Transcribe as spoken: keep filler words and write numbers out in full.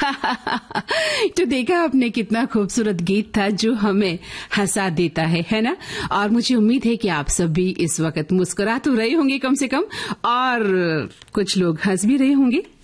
तो देखा आपने कितना खूबसूरत गीत था जो हमें हंसा देता है, है ना? और मुझे उम्मीद है कि आप सब भी इस वक्त मुस्कुरा तो रहे होंगे कम से कम, और कुछ लोग हंस भी रहे होंगे।